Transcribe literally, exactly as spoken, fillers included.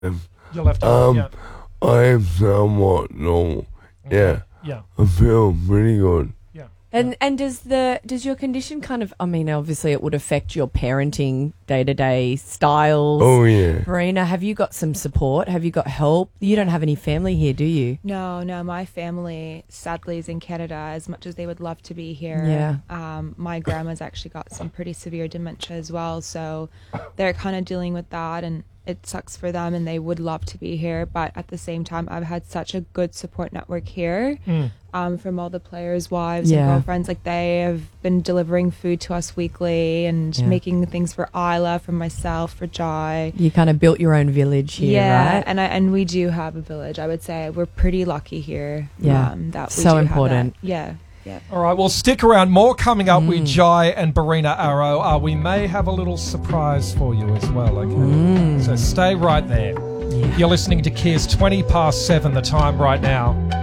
You'll have to. Um, yeah. I am somewhat normal. Yeah, Yeah. I feel pretty good. Yeah. And and does the does your condition kind of? I mean, obviously, it would affect your parenting day to day styles. Oh yeah. Verena, have you got some support? Have you got help? You don't have any family here, do you? No, no, my family sadly is in Canada. As much as they would love to be here, Yeah. um, my grandma's actually got some pretty severe dementia as well, so they're kind of dealing with that, and it sucks for them, and they would love to be here, but at the same time, I've had such a good support network here. Mm. Um, from all the players' wives Yeah. and girlfriends. Like, they have been delivering food to us weekly and Yeah. making things for Isla, for myself, for Jai. You kind of built your own village here, yeah, right? and I, and we do have a village. I would say we're pretty lucky here. Yeah. um, that we So do have important. that. Yeah, yeah. All right, well, stick around. More coming up Mm. with Jai and Barina Arrow. Uh, we may have a little surprise for you as well, okay? Mm. So stay right there. Yeah. You're listening to Kiss, twenty past seven, the time right now.